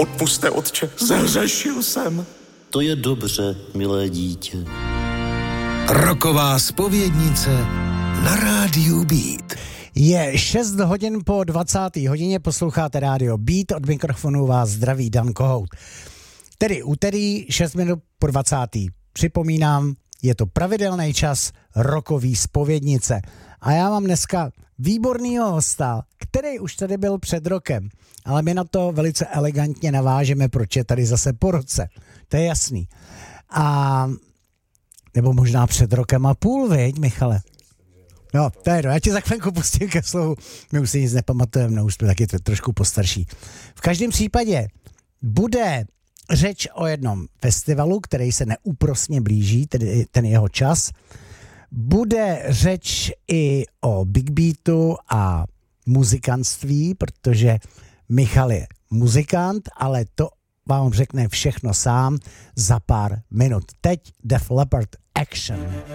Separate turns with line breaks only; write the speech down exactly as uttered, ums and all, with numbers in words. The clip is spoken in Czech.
Odpusťte, otče, zahřešil jsem.
To je dobře, milé dítě.
Roková zpovědnice na rádiu Beat.
Je šest hodin po dvacáté hodině, posloucháte rádio Beat, od mikrofonu vás zdraví Dan Kohout. Tedy úterý šest minut po dvacáté. Připomínám, je to pravidelný čas rokový zpovědnice. A já mám dneska výbornýho hosta, který už tady byl před rokem, ale my na to velice elegantně navážeme, proč je tady zase po roce. To je jasný. A nebo možná před rokem a půl, viď, Michale? No, to je jedno, já tě za chvilku pustím ke slovu. My už si nic nepamatujeme, no už jsme taky trošku postarší. V každém případě bude řeč o jednom festivalu, který se neúprosně blíží, tedy ten jeho čas. Bude řeč i o Big Beatu a muzikantství, protože Michal je muzikant, ale to vám řekne všechno sám za pár minut. Teď Def Leppard Action.